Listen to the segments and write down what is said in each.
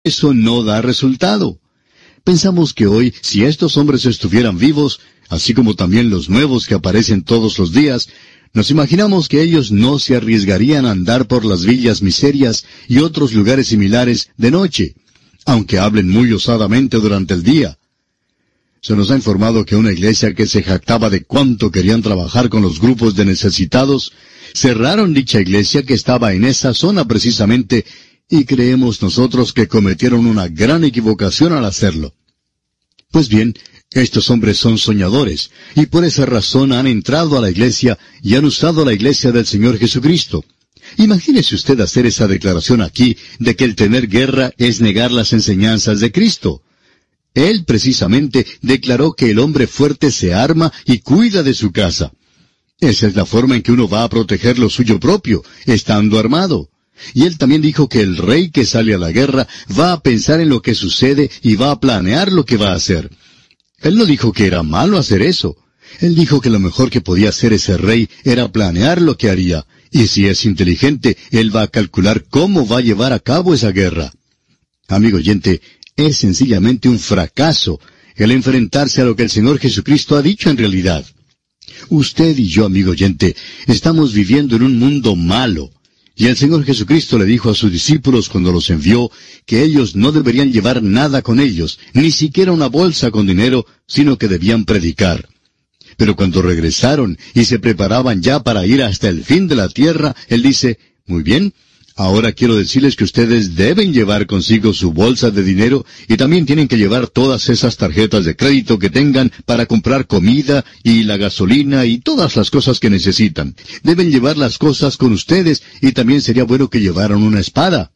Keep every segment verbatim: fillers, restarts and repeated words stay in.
eso no da resultado. Pensamos que hoy, si estos hombres estuvieran vivos, así como también los nuevos que aparecen todos los días, nos imaginamos que ellos no se arriesgarían a andar por las villas miserias y otros lugares similares de noche, aunque hablen muy osadamente durante el día. Se nos ha informado que una iglesia que se jactaba de cuánto querían trabajar con los grupos de necesitados, cerraron dicha iglesia que estaba en esa zona precisamente, y creemos nosotros que cometieron una gran equivocación al hacerlo. Pues bien, estos hombres son soñadores, y por esa razón han entrado a la iglesia y han usado la iglesia del Señor Jesucristo. Imagínese usted hacer esa declaración aquí de que el tener guerra es negar las enseñanzas de Cristo. Él precisamente declaró que el hombre fuerte se arma y cuida de su casa. Esa es la forma en que uno va a proteger lo suyo propio, estando armado. Y él también dijo que el rey que sale a la guerra va a pensar en lo que sucede y va a planear lo que va a hacer. Él no dijo que era malo hacer eso. Él dijo que lo mejor que podía hacer ese rey era planear lo que haría. Y si es inteligente, él va a calcular cómo va a llevar a cabo esa guerra. Amigo oyente, es sencillamente un fracaso el enfrentarse a lo que el Señor Jesucristo ha dicho en realidad. Usted y yo, amigo oyente, estamos viviendo en un mundo malo. Y el Señor Jesucristo le dijo a sus discípulos cuando los envió que ellos no deberían llevar nada con ellos, ni siquiera una bolsa con dinero, sino que debían predicar. Pero cuando regresaron y se preparaban ya para ir hasta el fin de la tierra, Él dice, muy bien, ahora quiero decirles que ustedes deben llevar consigo su bolsa de dinero y también tienen que llevar todas esas tarjetas de crédito que tengan para comprar comida y la gasolina y todas las cosas que necesitan. Deben llevar las cosas con ustedes y también sería bueno que llevaran una espada.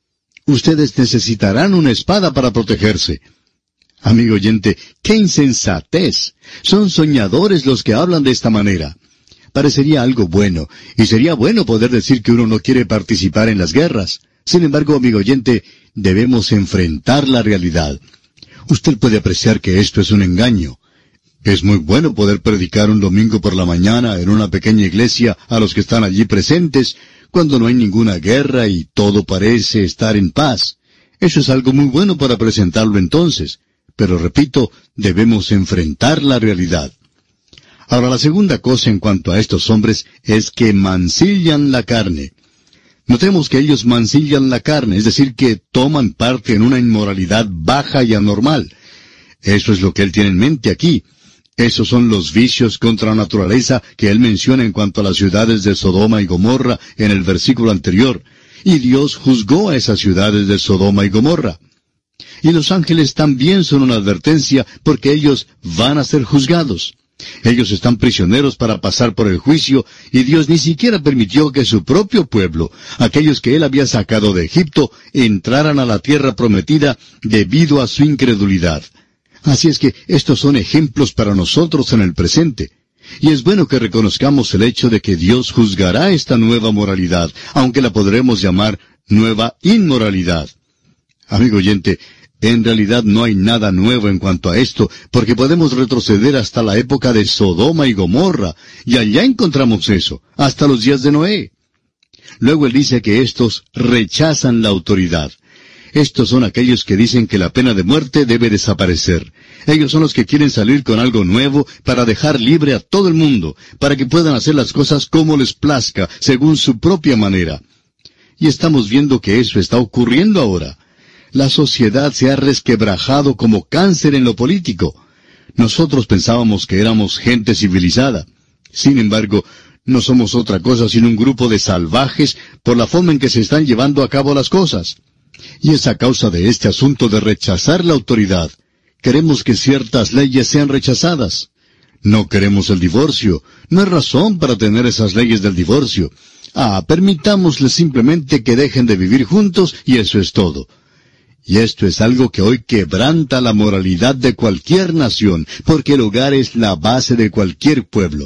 Ustedes necesitarán una espada para protegerse. Amigo oyente, ¡qué insensatez! Son soñadores los que hablan de esta manera. Parecería algo bueno, y sería bueno poder decir que uno no quiere participar en las guerras. Sin embargo, amigo oyente, debemos enfrentar la realidad. Usted puede apreciar que esto es un engaño. Es muy bueno poder predicar un domingo por la mañana en una pequeña iglesia a los que están allí presentes, cuando no hay ninguna guerra y todo parece estar en paz. Eso es algo muy bueno para presentarlo entonces. Pero repito, debemos enfrentar la realidad. Ahora, la segunda cosa en cuanto a estos hombres es que mancillan la carne. Notemos que ellos mancillan la carne, es decir, que toman parte en una inmoralidad baja y anormal. Eso es lo que él tiene en mente aquí. Esos son los vicios contra la naturaleza que él menciona en cuanto a las ciudades de Sodoma y Gomorra en el versículo anterior. Y Dios juzgó a esas ciudades de Sodoma y Gomorra. Y los ángeles también son una advertencia porque ellos van a ser juzgados. Ellos están prisioneros para pasar por el juicio, y Dios ni siquiera permitió que su propio pueblo, aquellos que Él había sacado de Egipto, entraran a la tierra prometida debido a su incredulidad. Así es que estos son ejemplos para nosotros en el presente. Y es bueno que reconozcamos el hecho de que Dios juzgará esta nueva moralidad, aunque la podremos llamar nueva inmoralidad. Amigo oyente, en realidad no hay nada nuevo en cuanto a esto, porque podemos retroceder hasta la época de Sodoma y Gomorra, y allá encontramos eso, hasta los días de Noé. Luego él dice que estos rechazan la autoridad. Estos son aquellos que dicen que la pena de muerte debe desaparecer. Ellos son los que quieren salir con algo nuevo para dejar libre a todo el mundo, para que puedan hacer las cosas como les plazca, según su propia manera. Y estamos viendo que eso está ocurriendo ahora. La sociedad se ha resquebrajado como cáncer en lo político. Nosotros pensábamos que éramos gente civilizada. Sin embargo, no somos otra cosa sino un grupo de salvajes por la forma en que se están llevando a cabo las cosas. Y es a causa de este asunto de rechazar la autoridad. Queremos que ciertas leyes sean rechazadas. No queremos el divorcio. No hay razón para tener esas leyes del divorcio. Ah, permitámosles simplemente que dejen de vivir juntos y eso es todo. Y esto es algo que hoy quebranta la moralidad de cualquier nación, porque el hogar es la base de cualquier pueblo.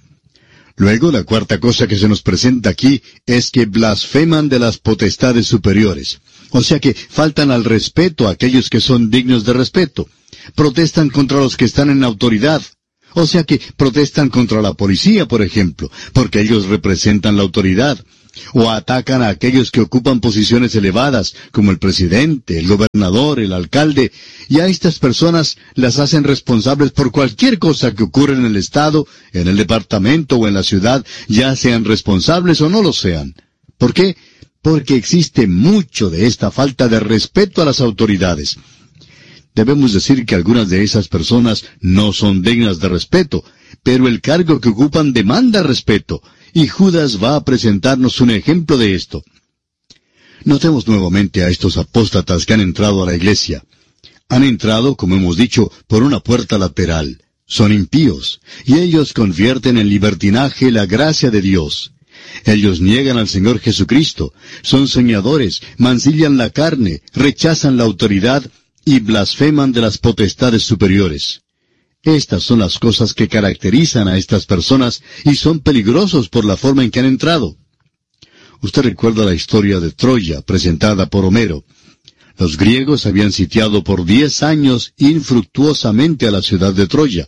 Luego, la cuarta cosa que se nos presenta aquí es que blasfeman de las potestades superiores. O sea que faltan al respeto a aquellos que son dignos de respeto. Protestan contra los que están en autoridad. O sea que protestan contra la policía, por ejemplo, porque ellos representan la autoridad. o atacan a aquellos que ocupan posiciones elevadas, como el presidente, el gobernador, el alcalde, y a estas personas las hacen responsables por cualquier cosa que ocurra en el Estado, en el departamento o en la ciudad, ya sean responsables o no lo sean. ¿Por qué? Porque existe mucho de esta falta de respeto a las autoridades. Debemos decir que algunas de esas personas no son dignas de respeto, pero el cargo que ocupan demanda respeto, y Judas va a presentarnos un ejemplo de esto. Notemos nuevamente a estos apóstatas que han entrado a la iglesia. Han entrado, como hemos dicho, por una puerta lateral. Son impíos, y ellos convierten en libertinaje la gracia de Dios. Ellos niegan al Señor Jesucristo, son soñadores, mancillan la carne, rechazan la autoridad y blasfeman de las potestades superiores. Estas son las cosas que caracterizan a estas personas y son peligrosos por la forma en que han entrado. Usted recuerda la historia de Troya, presentada por Homero. Los griegos habían sitiado por diez años infructuosamente a la ciudad de Troya.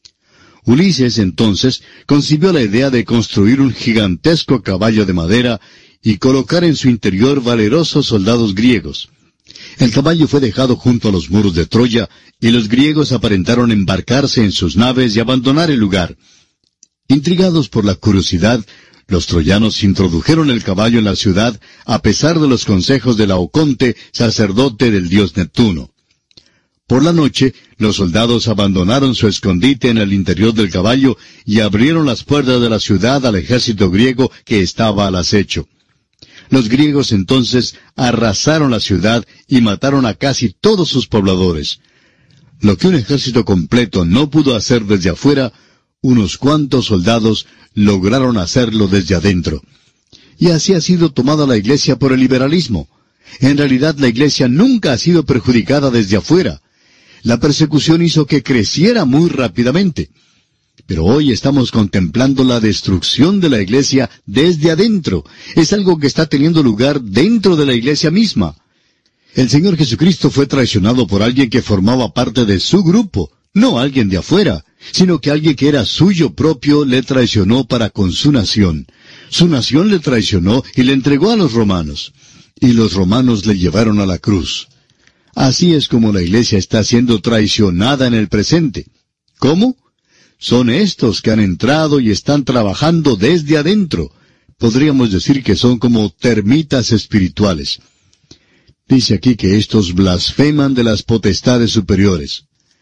Ulises, entonces, concibió la idea de construir un gigantesco caballo de madera y colocar en su interior valerosos soldados griegos. El caballo fue dejado junto a los muros de Troya, y los griegos aparentaron embarcarse en sus naves y abandonar el lugar. Intrigados por la curiosidad, los troyanos introdujeron el caballo en la ciudad, a pesar de los consejos de Laoconte, sacerdote del dios Neptuno. Por la noche, los soldados abandonaron su escondite en el interior del caballo y abrieron las puertas de la ciudad al ejército griego que estaba al acecho. Los griegos entonces arrasaron la ciudad y mataron a casi todos sus pobladores. Lo que un ejército completo no pudo hacer desde afuera, unos cuantos soldados lograron hacerlo desde adentro. Y así ha sido tomada la iglesia por el liberalismo. En realidad la iglesia nunca ha sido perjudicada desde afuera. La persecución hizo que creciera muy rápidamente. Pero hoy estamos contemplando la destrucción de la iglesia desde adentro. Es algo que está teniendo lugar dentro de la iglesia misma. El Señor Jesucristo fue traicionado por alguien que formaba parte de su grupo, no alguien de afuera, sino que alguien que era suyo propio le traicionó para con su nación. Su nación le traicionó y le entregó a los romanos. Y los romanos le llevaron a la cruz. Así es como la iglesia está siendo traicionada en el presente. ¿Cómo? Son estos que han entrado y están trabajando desde adentro. Podríamos decir que son como termitas espirituales. Dice aquí que estos blasfeman de las potestades superiores.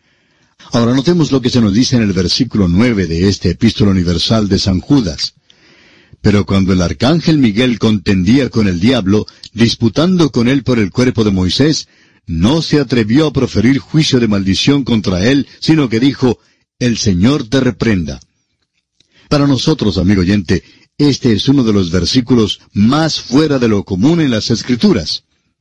Ahora notemos lo que se nos dice en el versículo nueve de este epístola universal de San Judas. Pero cuando el arcángel Miguel contendía con el diablo, disputando con él por el cuerpo de Moisés, no se atrevió a proferir juicio de maldición contra él, sino que dijo, el Señor te reprenda. Para nosotros, amigo oyente, este es uno de los versículos más fuera de lo común en las Escrituras.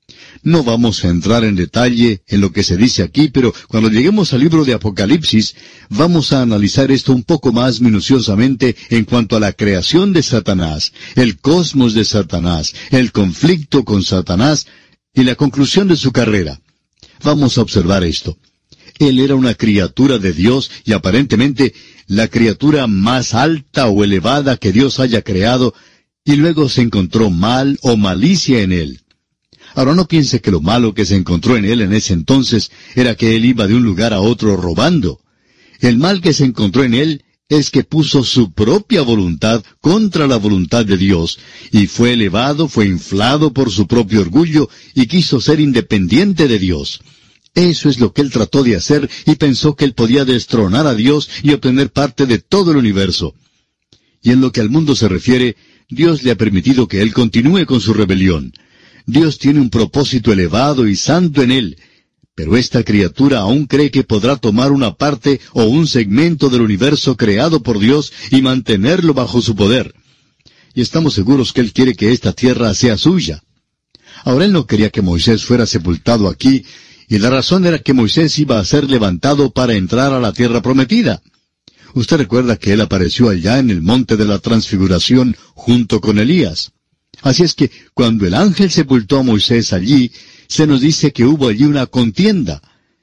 No vamos a entrar en detalle en lo que se dice aquí, pero cuando lleguemos al libro de Apocalipsis, vamos a analizar esto un poco más minuciosamente en cuanto a la creación de Satanás, el cosmos de Satanás, el conflicto con Satanás y la conclusión de su carrera. Vamos a observar esto. Él era una criatura de Dios y aparentemente la criatura más alta o elevada que Dios haya creado, y luego se encontró mal o malicia en él. Ahora no piense que lo malo que se encontró en él en ese entonces era que él iba de un lugar a otro robando. El mal que se encontró en él es que puso su propia voluntad contra la voluntad de Dios, y fue elevado, fue inflado por su propio orgullo, y quiso ser independiente de Dios. Eso es lo que él trató de hacer, y pensó que él podía destronar a Dios y obtener parte de todo el universo. Y en lo que al mundo se refiere, Dios le ha permitido que él continúe con su rebelión. Dios tiene un propósito elevado y santo en él, pero esta criatura aún cree que podrá tomar una parte o un segmento del universo creado por Dios y mantenerlo bajo su poder. Y estamos seguros que él quiere que esta tierra sea suya. Ahora él no quería que Moisés fuera sepultado aquí, y la razón era que Moisés iba a ser levantado para entrar a la tierra prometida. Usted recuerda que él apareció allá en el monte de la transfiguración junto con Elías. Así es que cuando el ángel sepultó a Moisés allí, se nos dice que hubo allí una contienda.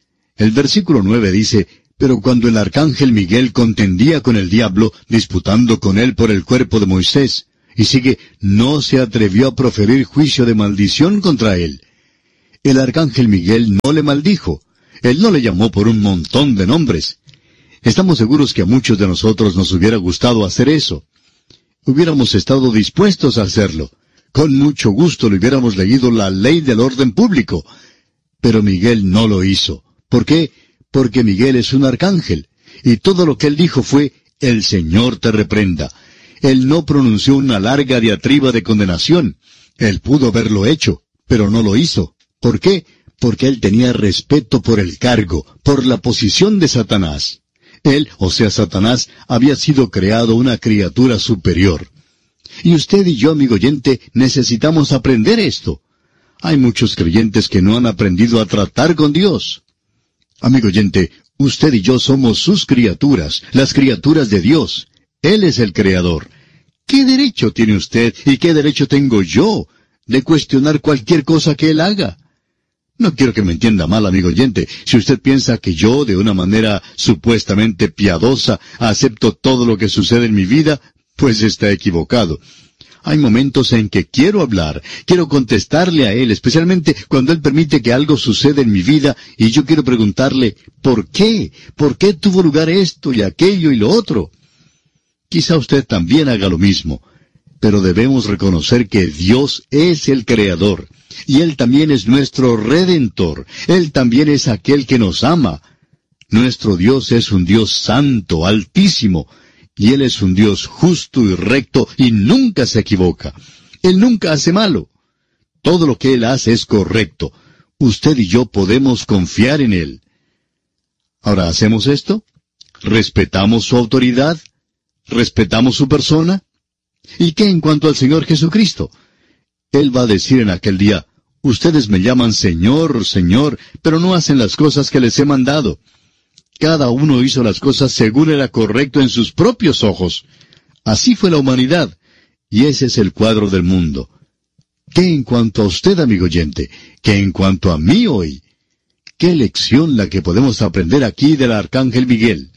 El versículo nueve dice, pero cuando el arcángel Miguel contendía con el diablo, disputando con él por el cuerpo de Moisés, y sigue, no se atrevió a proferir juicio de maldición contra él. El arcángel Miguel no le maldijo. Él no le llamó por un montón de nombres. Estamos seguros que a muchos de nosotros nos hubiera gustado hacer eso. Hubiéramos estado dispuestos a hacerlo. Con mucho gusto le hubiéramos leído la ley del orden público. Pero Miguel no lo hizo. ¿Por qué? Porque Miguel es un arcángel. Y todo lo que él dijo fue, el Señor te reprenda. Él no pronunció una larga diatriba de condenación. Él pudo haberlo hecho, pero no lo hizo. ¿Por qué? Porque él tenía respeto por el cargo, por la posición de Satanás. Él, o sea Satanás, había sido creado una criatura superior. Y usted y yo, amigo oyente, necesitamos aprender esto. Hay muchos creyentes que no han aprendido a tratar con Dios. Amigo oyente, usted y yo somos sus criaturas, las criaturas de Dios. Él es el Creador. ¿Qué derecho tiene usted y qué derecho tengo yo de cuestionar cualquier cosa que Él haga? No quiero que me entienda mal, amigo oyente, si usted piensa que yo, de una manera supuestamente piadosa, acepto todo lo que sucede en mi vida, pues está equivocado. Hay momentos en que quiero hablar, quiero contestarle a Él, especialmente cuando Él permite que algo suceda en mi vida, y yo quiero preguntarle, ¿por qué? ¿Por qué tuvo lugar esto y aquello y lo otro? Quizá usted también haga lo mismo, pero debemos reconocer que Dios es el Creador, y Él también es nuestro Redentor. Él también es aquel que nos ama. Nuestro Dios es un Dios santo, altísimo, y Él es un Dios justo y recto, y nunca se equivoca. Él nunca hace malo. Todo lo que Él hace es correcto. Usted y yo podemos confiar en Él. Ahora, ¿hacemos esto? ¿Respetamos su autoridad? ¿Respetamos su persona? ¿Y qué en cuanto al Señor Jesucristo? Él va a decir en aquel día, ustedes me llaman Señor, Señor, pero no hacen las cosas que les he mandado. Cada uno hizo las cosas según era correcto en sus propios ojos. Así fue la humanidad, y ese es el cuadro del mundo. ¿Qué en cuanto a usted, amigo oyente? ¿Qué en cuanto a mí hoy? ¿Qué lección la que podemos aprender aquí del Arcángel Miguel?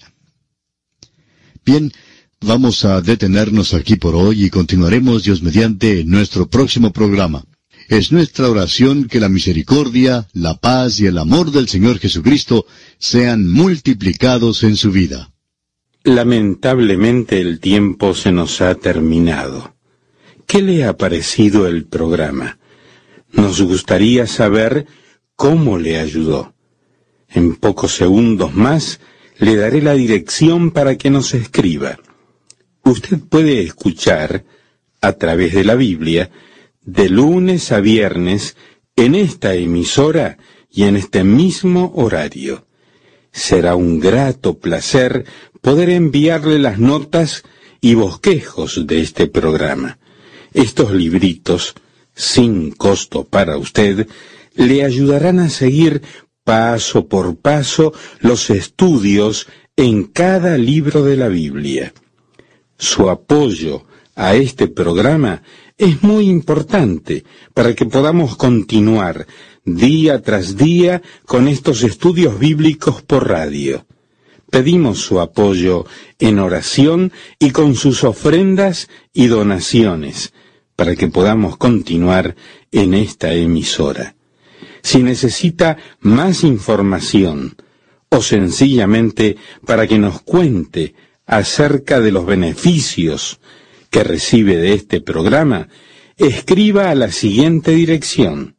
Bien, vamos a detenernos aquí por hoy y continuaremos, Dios mediante, en nuestro próximo programa. Es nuestra oración que la misericordia, la paz y el amor del Señor Jesucristo sean multiplicados en su vida. Lamentablemente el tiempo se nos ha terminado. ¿Qué le ha parecido el programa? Nos gustaría saber cómo le ayudó. En pocos segundos más le daré la dirección para que nos escriba. Usted puede escuchar, a través de la Biblia, de lunes a viernes, en esta emisora y en este mismo horario. Será un grato placer poder enviarle las notas y bosquejos de este programa. Estos libritos, sin costo para usted, le ayudarán a seguir paso por paso los estudios en cada libro de la Biblia. Su apoyo a este programa es muy importante para que podamos continuar día tras día con estos estudios bíblicos por radio. Pedimos su apoyo en oración y con sus ofrendas y donaciones para que podamos continuar en esta emisora. Si necesita más información o sencillamente para que nos cuente acerca de los beneficios que recibe de este programa, escriba a la siguiente dirección: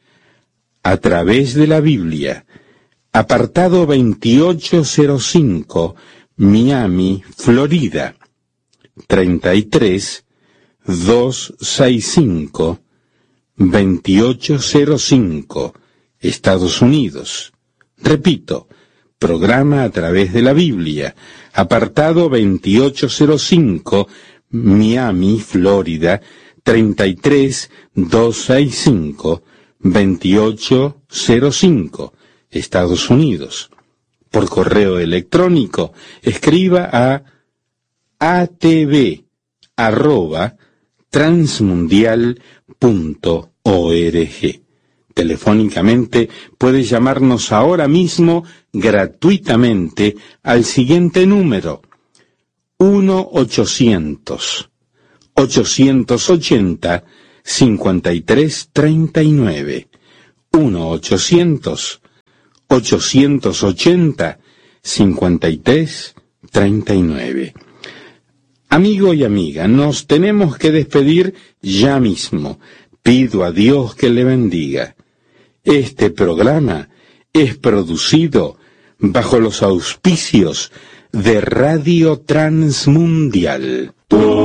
a través de la Biblia, apartado veintiocho cero cinco, Miami, Florida, treinta y tres, doscientos sesenta y cinco, veintiocho cero cinco, Estados Unidos. Repito, programa a través de la Biblia, apartado veintiocho cero cinco, Miami, Florida, treinta y tres, doscientos sesenta y cinco, veintiocho cero cinco, Estados Unidos. Por correo electrónico, escriba a atv arroba transmundial punto org. Telefónicamente puede llamarnos ahora mismo gratuitamente al siguiente número: uno ochocientos, ochocientos ochenta, cincuenta y tres treinta y nueve. uno ochocientos, ochocientos ochenta, cincuenta y tres treinta y nueve. Amigo y amiga, nos tenemos que despedir ya mismo. Pido a Dios que le bendiga. Este programa es producido bajo los auspicios de Radio Transmundial.